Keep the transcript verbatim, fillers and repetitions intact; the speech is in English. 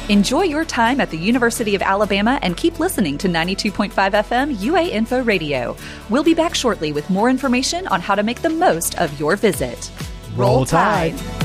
Enjoy your time at the University of Alabama and keep listening to ninety-two point five F M U A Info Radio. We'll be back shortly with more information on how to make the most of your visit. Roll Tide.